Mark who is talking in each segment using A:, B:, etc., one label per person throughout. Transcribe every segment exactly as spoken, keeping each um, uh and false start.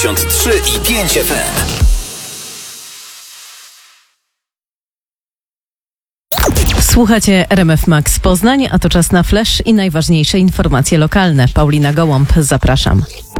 A: dziewięćdziesiąt trzy i pięć F M.
B: Słuchacie R M F Max Poznań, a to czas na flash i najważniejsze informacje lokalne. Paulina Gołąb, zapraszam.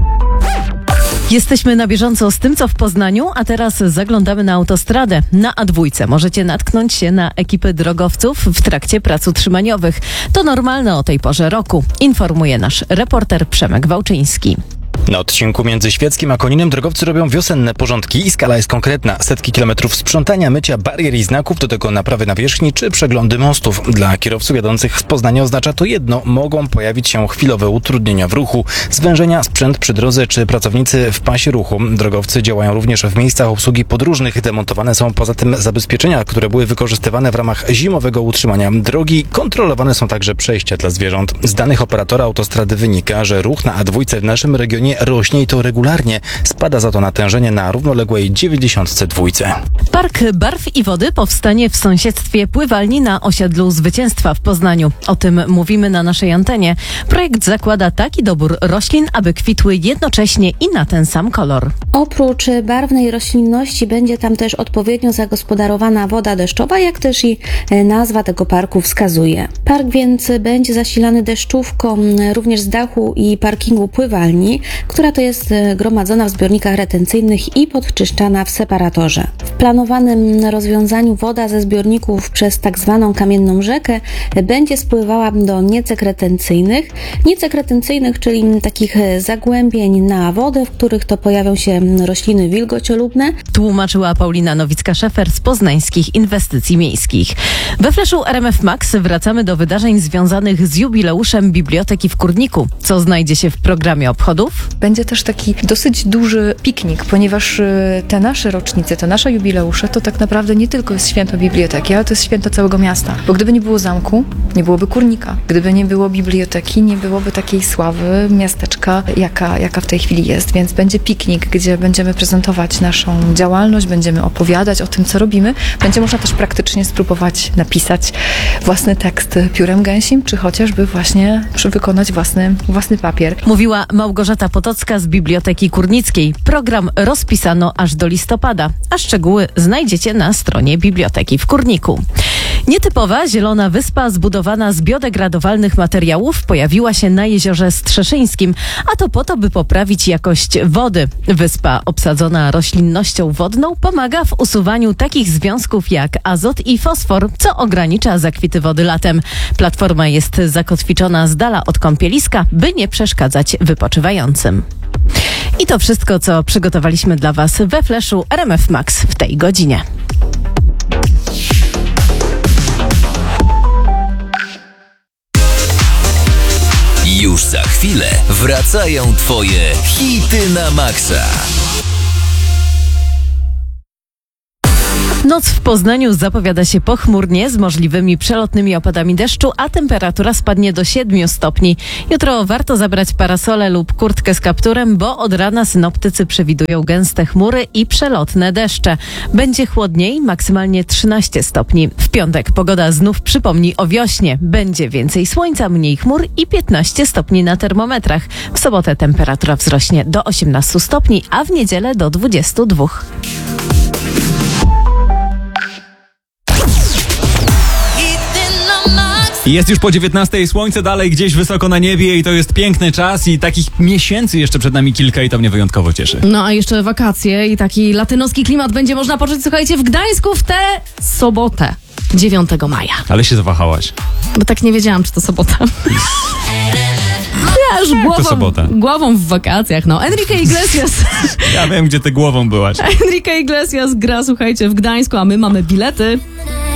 B: Jesteśmy na bieżąco z tym, co w Poznaniu, a teraz zaglądamy na autostradę. Na A dwa możecie natknąć się na ekipy drogowców w trakcie prac utrzymaniowych. To normalne o tej porze roku, informuje nasz reporter Przemek Wałczyński.
C: Na odcinku między Świeckiem a Koninem drogowcy robią wiosenne porządki i skala jest konkretna. Setki kilometrów sprzątania, mycia barier i znaków, do tego naprawy nawierzchni czy przeglądy mostów. Dla kierowców jadących z Poznania oznacza to jedno. Mogą pojawić się chwilowe utrudnienia w ruchu, zwężenia, sprzęt przy drodze czy pracownicy w pasie ruchu. Drogowcy działają również w miejscach obsługi podróżnych. Demontowane są poza tym zabezpieczenia, które były wykorzystywane w ramach zimowego utrzymania drogi. Kontrolowane są także przejścia dla zwierząt. Z danych operatora autostrady wynika, że ruch na A dwa w naszym regionie rośnie i to regularnie. Spada za to natężenie na równoległej dziewięćdziesiątce dwa.
B: Park Barw i Wody powstanie w sąsiedztwie pływalni na osiedlu Zwycięstwa w Poznaniu. O tym mówimy na naszej antenie. Projekt zakłada taki dobór roślin, aby kwitły jednocześnie i na ten sam kolor.
D: Oprócz barwnej roślinności będzie tam też odpowiednio zagospodarowana woda deszczowa, jak też i nazwa tego parku wskazuje. Park więc będzie zasilany deszczówką również z dachu i parkingu pływalni, która to jest gromadzona w zbiornikach retencyjnych i podczyszczana w separatorze. W planowanym rozwiązaniu woda ze zbiorników przez tak zwaną kamienną rzekę będzie spływała do niecek retencyjnych. Niecek retencyjnych, czyli takich zagłębień na wodę, w których to pojawią się rośliny wilgociolubne.
B: Tłumaczyła Paulina Nowicka-Szefer z Poznańskich Inwestycji Miejskich. We Flashu R M F Max wracamy do wydarzeń związanych z jubileuszem Biblioteki w Kurniku. Co znajdzie się w programie obchodów?
E: Będzie też taki dosyć duży piknik, ponieważ te nasze rocznice, te nasze jubileusze to tak naprawdę nie tylko jest święto biblioteki, ale to jest święto całego miasta. Bo gdyby nie było zamku, nie byłoby Kurnika. Gdyby nie było biblioteki, nie byłoby takiej sławy miasteczka, jaka, jaka w tej chwili jest. Więc będzie piknik, gdzie będziemy prezentować naszą działalność, będziemy opowiadać o tym, co robimy. Będzie można też praktycznie spróbować napisać własny tekst piórem gęsim, czy chociażby właśnie wykonać własny, własny papier.
B: Mówiła Małgorzata Potocka z Biblioteki Kurnickiej. Program rozpisano aż do listopada, a szczegóły znajdziecie na stronie Biblioteki w Kurniku. Nietypowa zielona wyspa zbudowana z biodegradowalnych materiałów pojawiła się na jeziorze Strzeszyńskim, a to po to, by poprawić jakość wody. Wyspa obsadzona roślinnością wodną pomaga w usuwaniu takich związków jak azot i fosfor, co ogranicza zakwity wody latem. Platforma jest zakotwiczona z dala od kąpieliska, by nie przeszkadzać wypoczywającym. I to wszystko, co przygotowaliśmy dla Was we Flashu R M F Max w tej godzinie.
A: Już za chwilę wracają Twoje hity na maksa.
B: Noc w Poznaniu zapowiada się pochmurnie z możliwymi przelotnymi opadami deszczu, a temperatura spadnie do siedmiu stopni. Jutro warto zabrać parasole lub kurtkę z kapturem, bo od rana synoptycy przewidują gęste chmury i przelotne deszcze. Będzie chłodniej, maksymalnie trzynaście stopni. W piątek pogoda znów przypomni o wiośnie. Będzie więcej słońca, mniej chmur i piętnaście stopni na termometrach. W sobotę temperatura wzrośnie do osiemnastu stopni, a w niedzielę do dwudziestu dwóch.
F: Jest już po dziewiętnastej, słońce dalej gdzieś wysoko na niebie i to jest piękny czas i takich miesięcy jeszcze przed nami kilka i to mnie wyjątkowo cieszy.
G: No a jeszcze wakacje i taki latynoski klimat będzie można poczuć, słuchajcie, w Gdańsku w tę sobotę, dziewiątego maja.
F: Ale się zawahałaś.
G: Bo tak nie wiedziałam, czy to sobota. Ja już głową,
F: to sobota.
G: głową w wakacjach, no. Enrique Iglesias.
F: Ja wiem, gdzie ty głową byłaś.
G: Enrique Iglesias gra, słuchajcie, w Gdańsku, a my mamy bilety.